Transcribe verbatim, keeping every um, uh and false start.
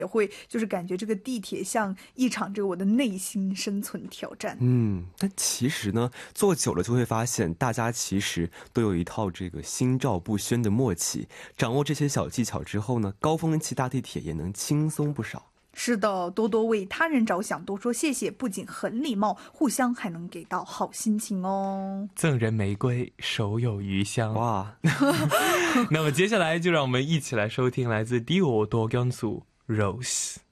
也会就是感觉这个地铁像一场这个我的内心生存挑战。 嗯，但其实呢，坐久了就会发现，大家其实都有一套这个心照不宣的默契。掌握这些小技巧之后呢，高峰期搭地铁也能轻松不少。 是的，多多为他人着想，多说谢谢，不仅很礼貌，互相还能给到好心情哦。 赠人玫瑰，手有余香。 哇， 那么接下来就让我们一起来收听来自第五多江苏 Rose。